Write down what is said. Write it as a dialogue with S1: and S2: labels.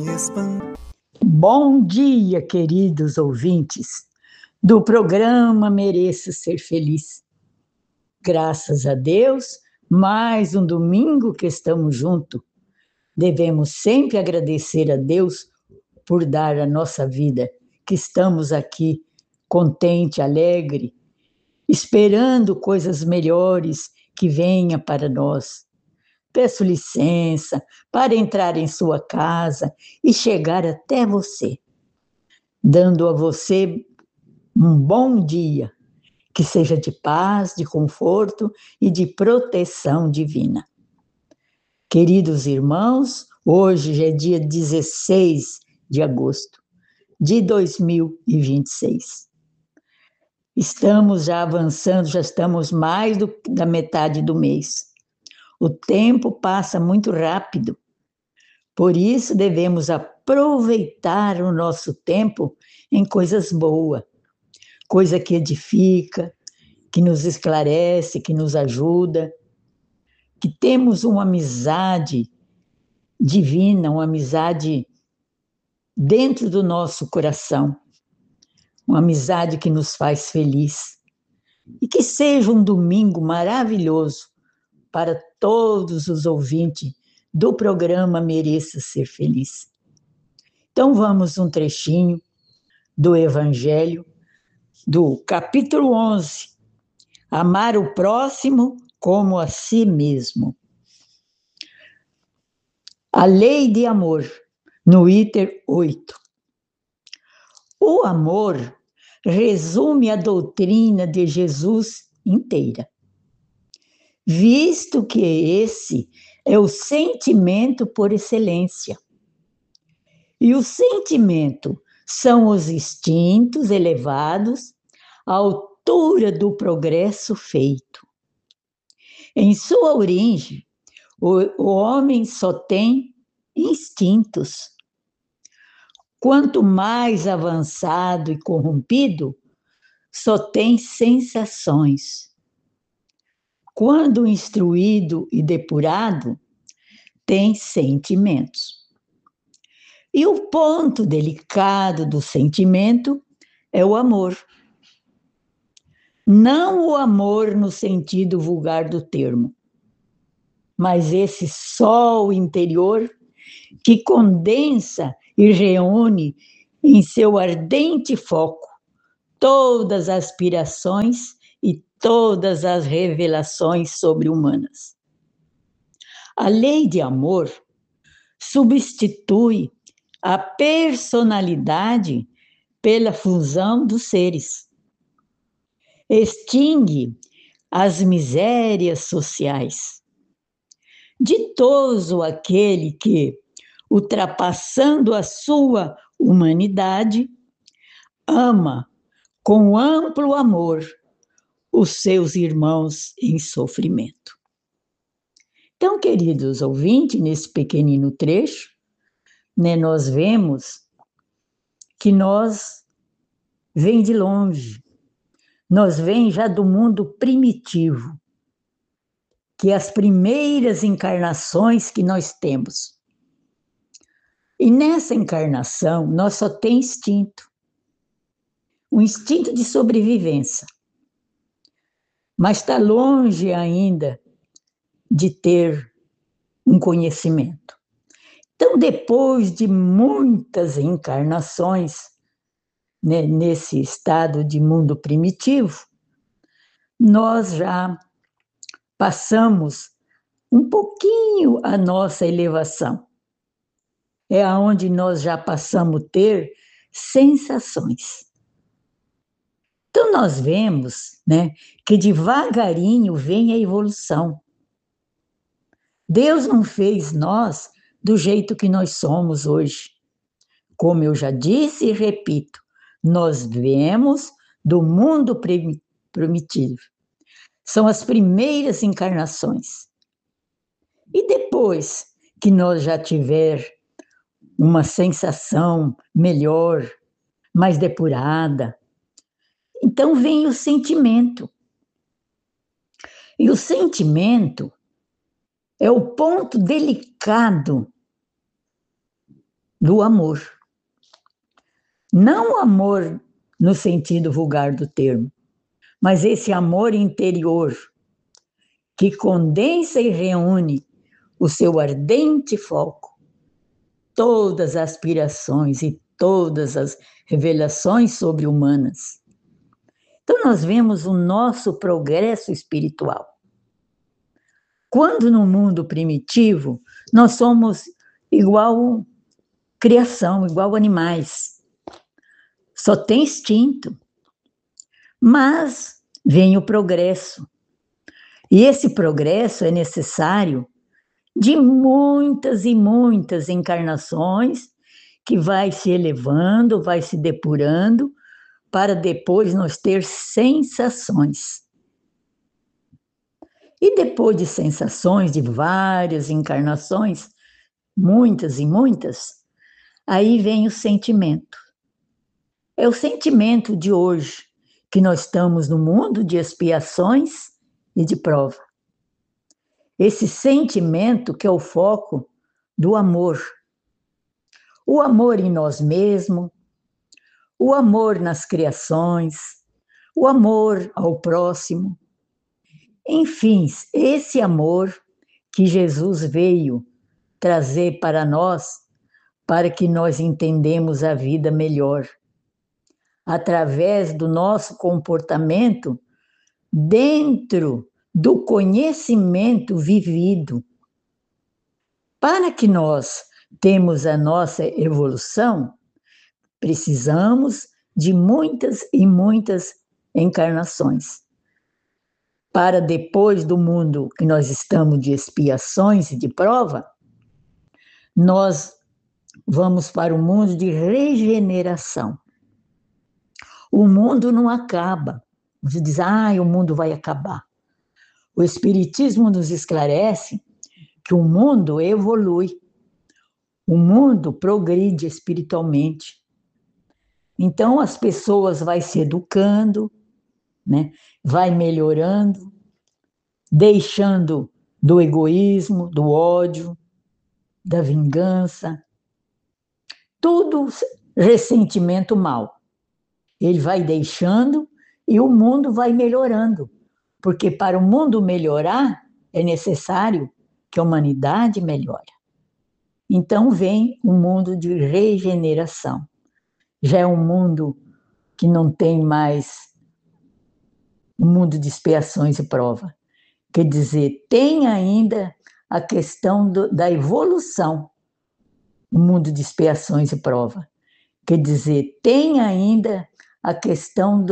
S1: Bom dia, queridos ouvintes do programa Mereço Ser Feliz. Graças a Deus, mais um domingo que estamos juntos. Devemos sempre agradecer a Deus por dar a nossa vida, que estamos aqui contente, alegre, esperando coisas melhores que venham para nós. Peço licença para entrar em sua casa e chegar até você, dando a você um bom dia, que seja de paz, de conforto e de proteção divina. Queridos irmãos, hoje já é dia 16 de agosto de 2026. Estamos já avançando, já estamos mais da metade do mês. O tempo passa muito rápido, por isso devemos aproveitar o nosso tempo em coisas boas, coisa que edifica, que nos esclarece, que nos ajuda, que temos uma amizade divina, uma amizade dentro do nosso coração, uma amizade que nos faz feliz. E que seja um domingo maravilhoso para todos os ouvintes do programa Mereça Ser Feliz. Então vamos um trechinho do Evangelho, do capítulo 11, amar o próximo como a si mesmo. A lei de amor, no item 8. O amor resume a doutrina de Jesus inteira, visto que esse é o sentimento por excelência. E o sentimento são os instintos elevados à altura do progresso feito. Em sua origem, o homem só tem instintos. Quanto mais avançado e corrompido, só tem sensações. Quando instruído e depurado, tem sentimentos. E o ponto delicado do sentimento é o amor. Não o amor no sentido vulgar do termo, mas esse sol interior que condensa e reúne em seu ardente foco todas as aspirações e todas as revelações sobre-humanas. A lei de amor substitui a personalidade pela fusão dos seres. Extingue as misérias sociais. Ditoso aquele que, ultrapassando a sua humanidade, ama com amplo amor os seus irmãos em sofrimento. Então, queridos ouvintes, nesse pequenino trecho, nós vemos que nós vem de longe, nós vem já do mundo primitivo, que as primeiras encarnações que nós temos. E nessa encarnação, nós só tem instinto, um instinto de sobrevivência, mas está longe ainda de ter um conhecimento. Então, depois de muitas encarnações, nesse estado de mundo primitivo, nós já passamos um pouquinho a nossa elevação. É aonde nós já passamos a ter sensações. Então, nós vemos, que devagarinho vem a evolução. Deus não fez nós do jeito que nós somos hoje. Como eu já disse e repito, nós viemos do mundo primitivo. São as primeiras encarnações. E depois que nós já tiver uma sensação melhor, mais depurada, então vem o sentimento. E o sentimento é o ponto delicado do amor. Não o amor no sentido vulgar do termo, mas esse amor interior que condensa e reúne o seu ardente foco, todas as aspirações e todas as revelações sobre-humanas. Então, nós vemos o nosso progresso espiritual. Quando no mundo primitivo, nós somos igual criação, igual animais. Só tem instinto. Mas vem o progresso. E esse progresso é necessário de muitas e muitas encarnações que vai se elevando, vai se depurando, para depois nós ter sensações. E depois de sensações de várias encarnações, muitas e muitas, aí vem o sentimento. É o sentimento de hoje, que nós estamos no mundo de expiações e de prova. Esse sentimento que é o foco do amor. O amor em nós mesmos, o amor nas criações, o amor ao próximo. Enfim, esse amor que Jesus veio trazer para nós, para que nós entendamos a vida melhor, através do nosso comportamento dentro do conhecimento vivido. Para que nós temos a nossa evolução, precisamos de muitas e muitas encarnações. Para depois do mundo que nós estamos de expiações e de prova, nós vamos para o mundo de regeneração. O mundo não acaba. Você diz, o mundo vai acabar. O Espiritismo nos esclarece que o mundo evolui, o mundo progride espiritualmente. Então, as pessoas vão se educando, né? Vai melhorando, deixando do egoísmo, do ódio, da vingança, tudo ressentimento mau. Ele vai deixando e o mundo vai melhorando, porque para o mundo melhorar é necessário que a humanidade melhore. Então vem um mundo de regeneração. Já é um mundo que não tem mais um mundo de expiações e prova. Quer dizer, tem ainda a questão da evolução, o mundo de expiações e prova. Quer dizer, tem ainda a questão